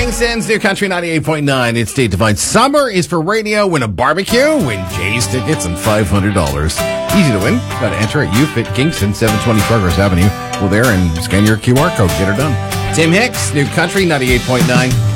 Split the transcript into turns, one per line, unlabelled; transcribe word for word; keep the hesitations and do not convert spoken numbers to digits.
Kingston's New Country ninety-eight point nine. It's Date Divine. Summer is for radio. Win a barbecue. Win Jay's tickets and five hundred dollars. Easy to win. Got to enter at U F I T Kingston, seven twenty Progress Avenue. Go there and scan your Q R code. Get her done. Tim Hicks, New Country ninety-eight point nine.